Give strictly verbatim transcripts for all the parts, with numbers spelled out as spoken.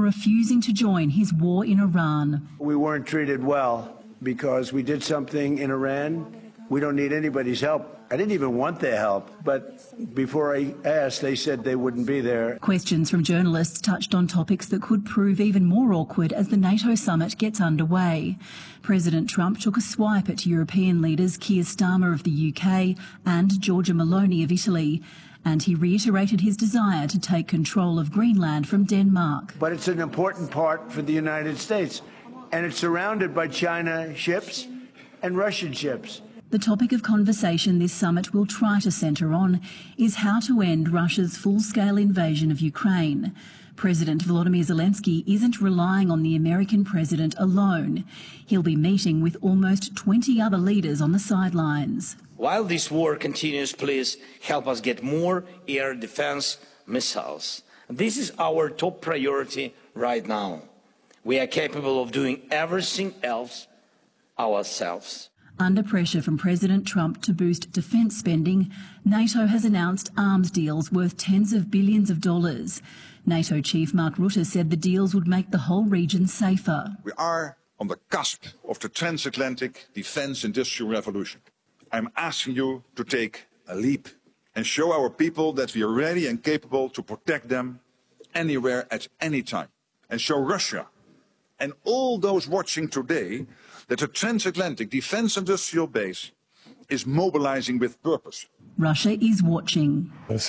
for refusing to join his war in Iran. We weren't treated well because we did something in Iran. We don't need anybody's help. I didn't even want their help, but before I asked, they said they wouldn't be there. Questions from journalists touched on topics that could prove even more awkward as the NATO summit gets underway. President Trump took a swipe at European leaders Keir Starmer of the U K and Giorgia Meloni of Italy, and he reiterated his desire to take control of Greenland from Denmark. But it's an important part for the United States, and it's surrounded by China ships and Russian ships. The topic of conversation this summit will try to centre on is how to end Russia's full-scale invasion of Ukraine. President Volodymyr Zelensky isn't relying on the American president alone. He'll be meeting with almost twenty other leaders on the sidelines. While this war continues, please help us get more air defence missiles. This is our top priority right now. We are capable of doing everything else ourselves. Under pressure from President Trump to boost defence spending, NATO has announced arms deals worth tens of billions of dollars. NATO chief Mark Rutte said the deals would make the whole region safer. We are on the cusp of the transatlantic defence industrial revolution. I'm asking you to take a leap and show our people that we are ready and capable to protect them anywhere at any time. And show Russia and all those watching today that the transatlantic defence industrial base is mobilizing with purpose. Russia is watching.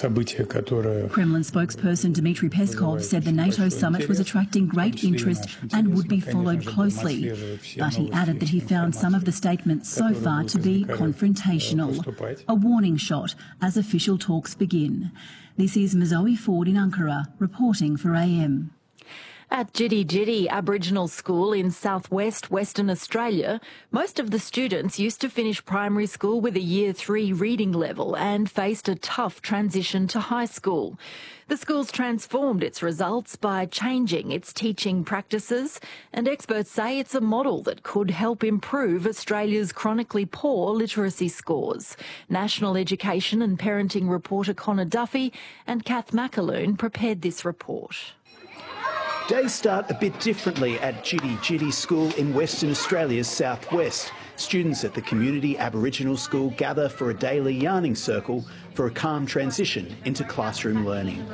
Kremlin spokesperson Dmitry Peskov said the NATO summit was attracting great interest and would be followed closely. But he added that he found some of the statements so far to be confrontational. A warning shot as official talks begin. This is Mazoe Ford in Ankara, reporting for A M. At Jiddi Jiddi Aboriginal School in southwest Western Australia, most of the students used to finish primary school with a year three reading level and faced a tough transition to high school. The school's transformed its results by changing its teaching practices, and experts say it's a model that could help improve Australia's chronically poor literacy scores. National Education and Parenting reporter Connor Duffy and Kath McAloon prepared this report. Days start a bit differently at Jiddi Jiddi School in Western Australia's southwest. Students at the community Aboriginal school gather for a daily yarning circle for a calm transition into classroom learning.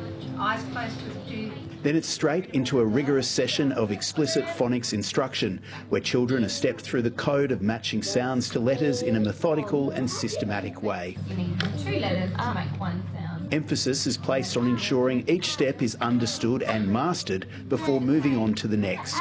Then it's straight into a rigorous session of explicit phonics instruction, where children are stepped through the code of matching sounds to letters in a methodical and systematic way. You need two letters to make one sound. Emphasis is placed on ensuring each step is understood and mastered before moving on to the next.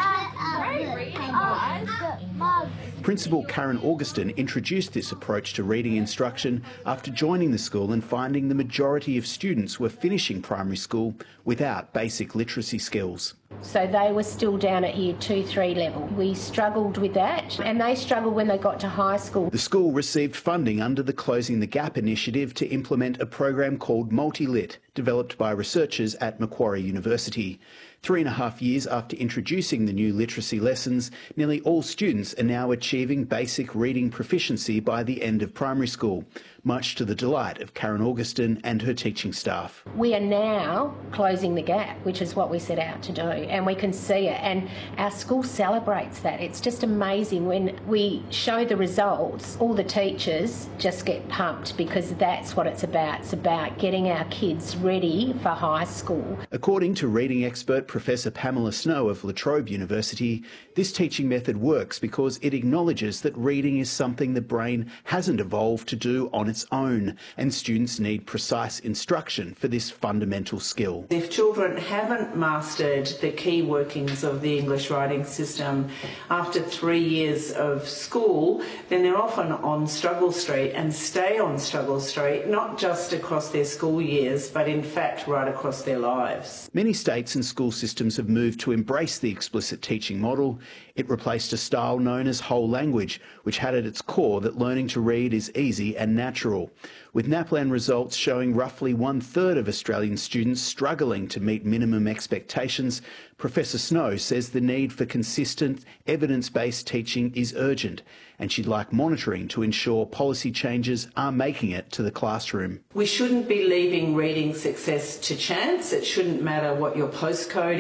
Principal Karen Augustin introduced this approach to reading instruction after joining the school and finding the majority of students were finishing primary school without basic literacy skills. So they were still down at year two, three level. We struggled with that, and they struggled when they got to high school. The school received funding under the Closing the Gap initiative to implement a program called MultiLit, developed by researchers at Macquarie University. Three and a half years after introducing the new literacy lessons, nearly all students are now achieving basic reading proficiency by the end of primary school, much to the delight of Karen Augustin and her teaching staff. We are now closing the gap, which is what we set out to do, and we can see it, and our school celebrates that. It's just amazing when we show the results, all the teachers just get pumped because that's what it's about. It's about getting our kids ready for high school. According to reading expert Professor Pamela Snow of La Trobe University, this teaching method works because it acknowledges that reading is something the brain hasn't evolved to do on its own, and students need precise instruction for this fundamental skill. If children haven't mastered the key workings of the English writing system after three years of school, then they're often on struggle street and stay on struggle street, not just across their school years, but in fact right across their lives. Many states and school systems have moved to embrace the explicit teaching model. It replaced a style known as whole language, which had at its core that learning to read is easy and natural. With NAPLAN results showing roughly one-third of Australian students struggling to meet minimum expectations, Professor Snow says the need for consistent, evidence-based teaching is urgent, and she'd like monitoring to ensure policy changes are making it to the classroom. We shouldn't be leaving reading success to chance. It shouldn't matter what your postcode is.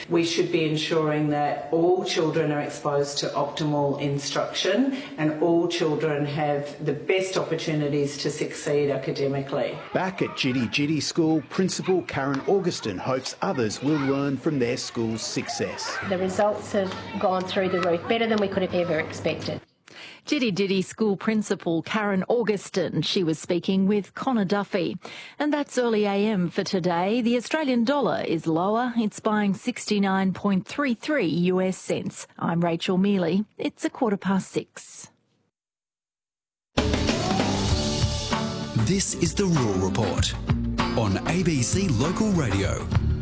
We should be ensuring that all children are exposed to optimal instruction and all children have the best opportunities to succeed academically. Back at Jitty Jitty School, Principal Karen Augustin hopes others will learn from their school's success. The results have gone through the roof, better than we could have ever expected. Jitty Jitty School Principal Karen Augustin. She was speaking with Connor Duffy. And that's early A M for today. The Australian dollar is lower. It's buying sixty-nine point three three U S cents. I'm Rachel Mealy. It's a quarter past six. This is the Rural Report on A B C Local Radio.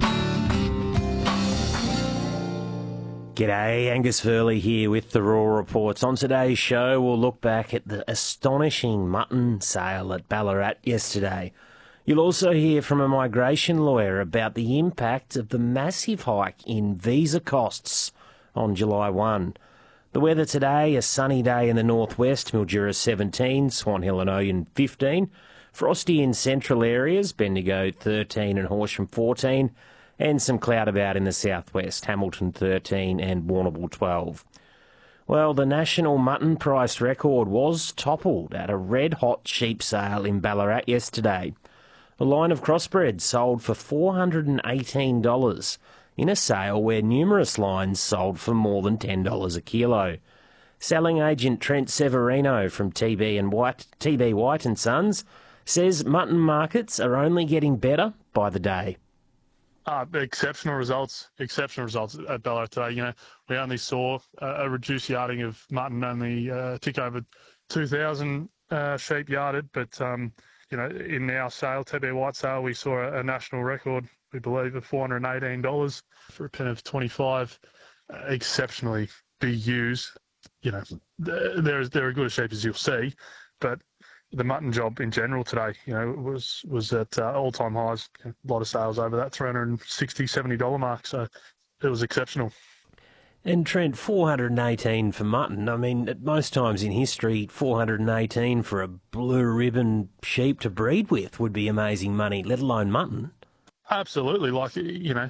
G'day, Angus Furley here with the Rural Reports. On today's show, we'll look back at the astonishing mutton sale at Ballarat yesterday. You'll also hear from a migration lawyer about the impact of the massive hike in visa costs on July first. The weather today, a sunny day in the northwest, Mildura seventeen, Swan Hill and Oyen fifteen. Frosty in central areas, Bendigo thirteen and Horsham fourteen. And some cloud about in the southwest, Hamilton thirteen and Warrnambool twelve. Well, the national mutton price record was toppled at a red-hot sheep sale in Ballarat yesterday. A line of crossbreds sold for four hundred eighteen dollars in a sale where numerous lines sold for more than ten dollars a kilo. Selling agent Trent Severino from T B and White, T B White and Sons says mutton markets are only getting better by the day. Uh, exceptional results, exceptional results at Ballarat today. You know, we only saw a, a reduced yarding of mutton, only uh, tick over two thousand uh, sheep yarded. But, um, you know, in our sale, T B White sale, we saw a, a national record, we believe, of four hundred eighteen dollars for a pen of twenty-five. Uh, exceptionally big ewes. You know, they're, they're as good a sheep as you'll see, but the mutton job in general today, you know, was was at uh, all-time highs. A lot of sales over that three hundred sixty dollars, seventy dollars mark, so it was exceptional. And Trent, four hundred eighteen for mutton. I mean, at most times in history, four hundred eighteen for a blue ribbon sheep to breed with would be amazing money, let alone mutton. Absolutely. Like, you know,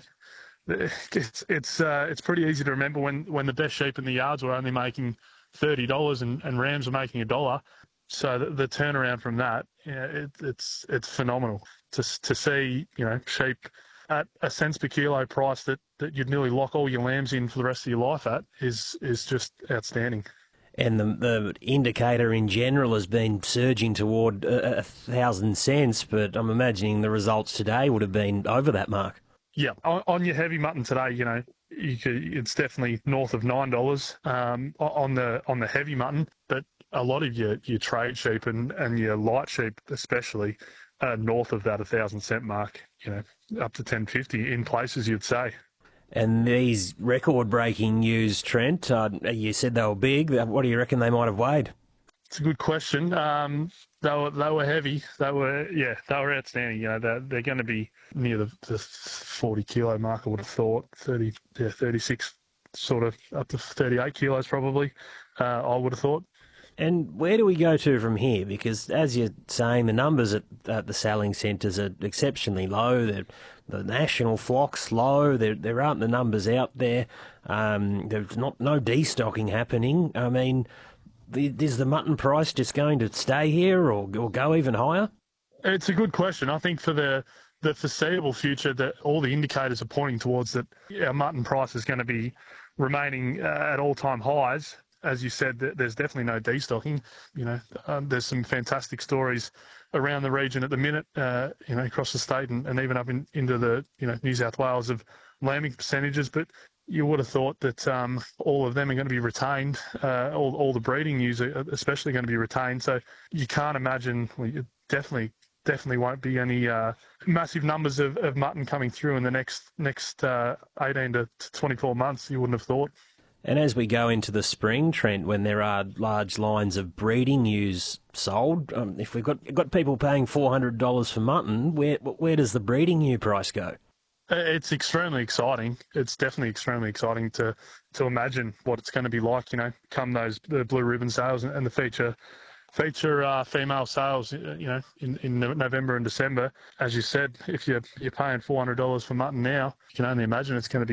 it's it's uh, it's pretty easy to remember when, when the best sheep in the yards were only making thirty dollars and, and rams were making a dollar. So the, the turnaround from that, yeah, it, it's it's phenomenal to to see, you know, sheep at a cents per kilo price that, that you'd nearly lock all your lambs in for the rest of your life at is is just outstanding. And the the indicator in general has been surging toward a, a thousand cents, but I'm imagining the results today would have been over that mark. Yeah, on, on your heavy mutton today, you know, you could, it's definitely north of nine dollars um, on the on the heavy mutton, but a lot of your, your trade sheep and, and your light sheep especially are north of that one thousand cent mark, you know, up to ten fifty in places, you'd say. And these record-breaking ewes, Trent, uh, you said they were big. What do you reckon they might have weighed? It's a good question. Um, they were they were heavy. They were yeah, they were outstanding. You know, they're, they're going to be near the, the forty kilo mark. I would have thought thirty, yeah, thirty-six, sort of up to thirty-eight kilos probably. Uh, I would have thought. And where do we go to from here? Because as you're saying, the numbers at, at the selling centres are exceptionally low. They're, the national flock's low. There there aren't the numbers out there. Um, there's not no destocking happening. I mean, the, is the mutton price just going to stay here or, or go even higher? It's a good question. I think for the the foreseeable future, that all the indicators are pointing towards that our mutton price is going to be remaining uh, at all-time highs. As you said, there's definitely no destocking. You know, um, there's some fantastic stories around the region at the minute, uh, you know, across the state and, and even up in, into the, you know, New South Wales of lambing percentages. But you would have thought that um, all of them are going to be retained. Uh, all, all the breeding ewes are especially going to be retained. So you can't imagine, well, you definitely, definitely won't be any uh, massive numbers of, of mutton coming through in the next next uh, eighteen to twenty-four months. You wouldn't have thought. And as we go into the spring, Trent, when there are large lines of breeding ewes sold, um, if we've got got people paying four hundred dollars for mutton, where where does the breeding ewe price go? It's extremely exciting. It's definitely extremely exciting to to imagine what it's going to be like, you know, come those the blue ribbon sales and, and the feature feature uh, female sales, you know, in, in November and December. As you said, if you're you're paying four hundred dollars for mutton now, you can only imagine it's going to be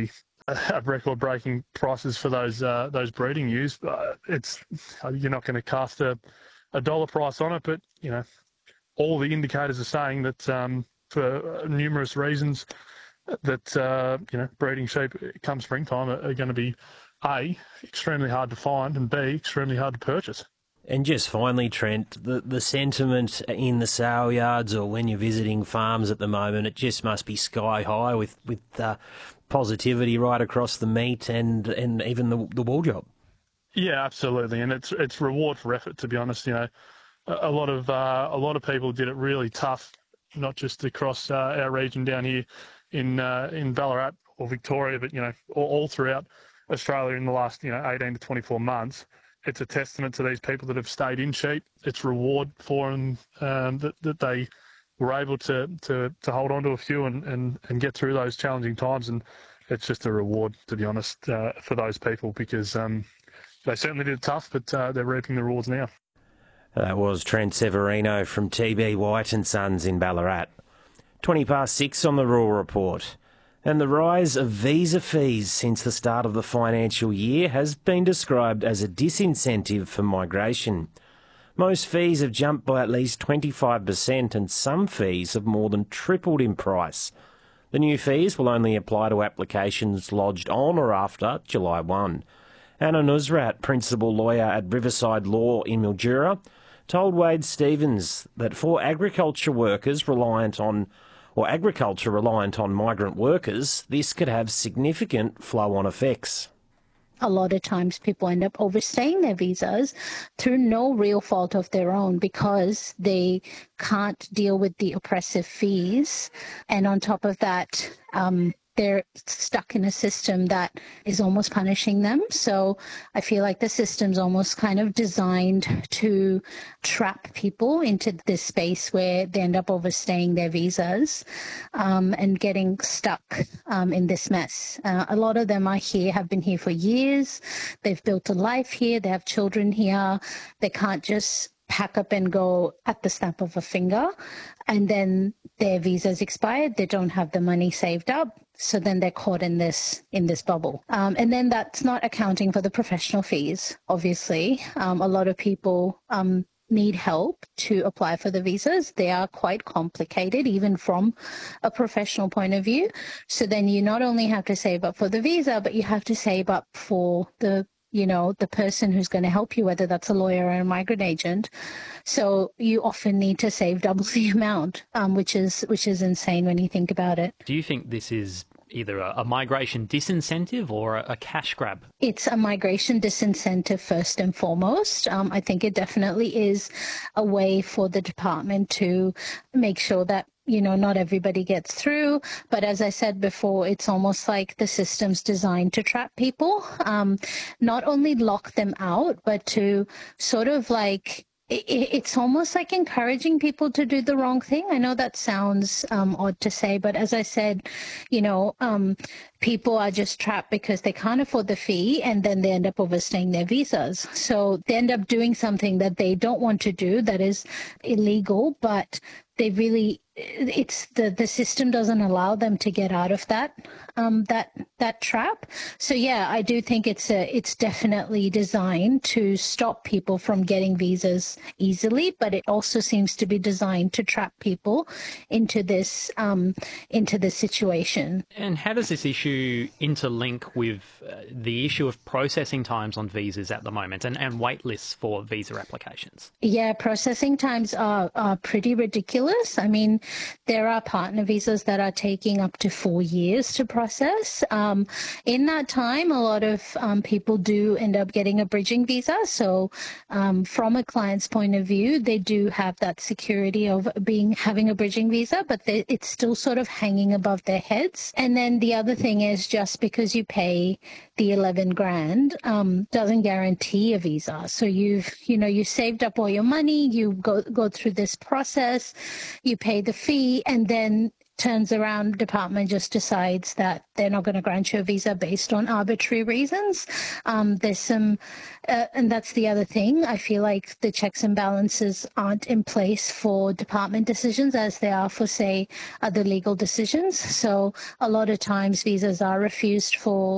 at record-breaking prices for those uh, those breeding ewes. Uh, it's you're not going to cast a, a dollar price on it, but you know, all the indicators are saying that um, for numerous reasons that uh, you know, breeding sheep come springtime are, are going to be A, extremely hard to find, and B, extremely hard to purchase. And just finally, Trent, the, the sentiment in the sale yards or when you're visiting farms at the moment, it just must be sky high with, with uh, positivity right across the meat and, and even the, the wool job. Yeah, absolutely, and it's it's reward for effort. To be honest, you know, a, a lot of uh, a lot of people did it really tough, not just across uh, our region down here in uh, in Ballarat or Victoria, but you know, all, all throughout Australia in the last you know eighteen to twenty-four months. It's a testament to these people that have stayed in sheep. It's reward for them um, that, that they were able to, to, to hold on to a few and, and, and get through those challenging times. And it's just a reward, to be honest, uh, for those people because um, they certainly did it tough, but uh, they're reaping the rewards now. That was Trent Severino from T B White and Sons in Ballarat. twenty past six on the Raw Report. And the rise of visa fees since the start of the financial year has been described as a disincentive for migration. Most fees have jumped by at least twenty-five percent and some fees have more than tripled in price. The new fees will only apply to applications lodged on or after July first. Anna Nusrat, principal lawyer at Riverside Law in Mildura, told Wade Stevens that for agriculture workers reliant on or agriculture reliant on migrant workers, this could have significant flow-on effects. A lot of times people end up overstaying their visas through no real fault of their own because they can't deal with the oppressive fees. And on top of that, um, they're stuck in a system that is almost punishing them. So I feel like the system's almost kind of designed to trap people into this space where they end up overstaying their visas um, and getting stuck um, in this mess. Uh, a lot of them are here, have been here for years. They've built a life here. They have children here. They can't just pack up and go at the snap of a finger, and then their visa's expired. They don't have the money saved up. So then they're caught in this in this bubble. Um, and then that's not accounting for the professional fees, obviously. Um, a lot of people um, need help to apply for the visas. They are quite complicated, even from a professional point of view. So then you not only have to save up for the visa, but you have to save up for the you know, the person who's going to help you, whether that's a lawyer or a migrant agent. So you often need to save double the amount, um, which is which is insane when you think about it. Do you think this is either a, a migration disincentive or a, a cash grab? It's a migration disincentive first and foremost. Um, I think it definitely is a way for the department to make sure that you know, not everybody gets through. But as I said before, it's almost like the system's designed to trap people, um, not only lock them out, but to sort of like, it, it's almost like encouraging people to do the wrong thing. I know that sounds um, odd to say, but as I said, you know, um, people are just trapped because they can't afford the fee and then they end up overstaying their visas. So they end up doing something that they don't want to do that is illegal, but they really, it's the, the system doesn't allow them to get out of that um, that that trap. So yeah, I do think it's a it's definitely designed to stop people from getting visas easily, but it also seems to be designed to trap people into this um, into this situation. And how does this issue interlink with uh, the issue of processing times on visas at the moment and, and wait lists for visa applications? Yeah, processing times are, are pretty ridiculous. I mean, there are partner visas that are taking up to four years to process. Um, in that time, a lot of um, people do end up getting a bridging visa. So um, from a client's point of view, they do have that security of being having a bridging visa, but they, it's still sort of hanging above their heads. And then the other thing is just because you pay the eleven grand um, doesn't guarantee a visa. So you've, you know, you saved up all your money, you go, go through this process, you pay the fee, and then turns around, department just decides that they're not going to grant you a visa based on arbitrary reasons. Um, there's some, uh, and that's the other thing. I feel like the checks and balances aren't in place for department decisions as they are for, say, other legal decisions. So a lot of times visas are refused for